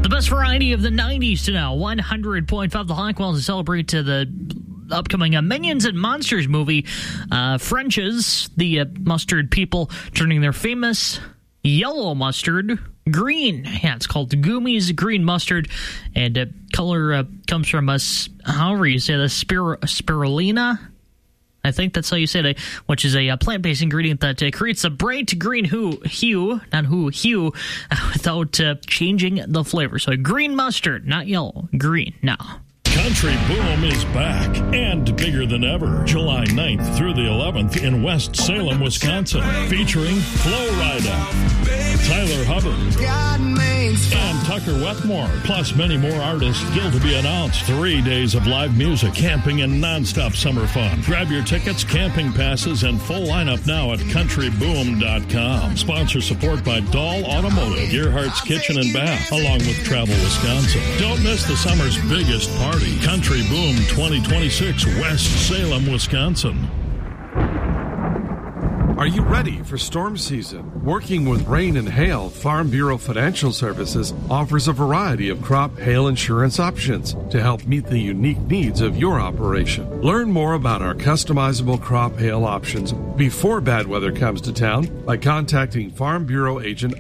The best variety of the 90s to now. 100.5 The Hawkwell to celebrate the upcoming Minions and Monsters movie. French's, the mustard people, turning their famous yellow mustard green. Yeah, it's called Goomy's Green Mustard. And color comes from however you say this, spirulina. I think that's how you say it, which is a plant-based ingredient that creates a bright green hue, without changing the flavor. So green mustard, not yellow, green now. Country Boom is back and bigger than ever. July 9th through the 11th in West Salem, Wisconsin. Featuring Flo Rida, Tyler Hubbard, and Tucker Wetmore. Plus many more artists still to be announced. 3 days of live music, camping, and nonstop summer fun. Grab your tickets, camping passes, and full lineup now at countryboom.com. Sponsor support by Dahl Automotive, Gearhart's Kitchen and Bath, along with Travel Wisconsin. Don't miss the summer's biggest party. Country Boom 2026, West Salem, Wisconsin. Are you ready for storm season? Working with rain and hail, Farm Bureau Financial Services offers a variety of crop hail insurance options to help meet the unique needs of your operation. Learn more about our customizable crop hail options before bad weather comes to town by contacting Farm Bureau agent